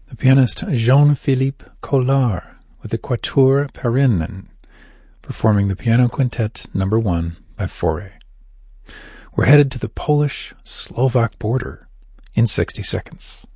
the pianist Jean-Philippe Collard with the Quatuor Perinen, performing the Piano Quintet No. 1 by Fauré. We're headed to the Polish-Slovak border in 60 seconds.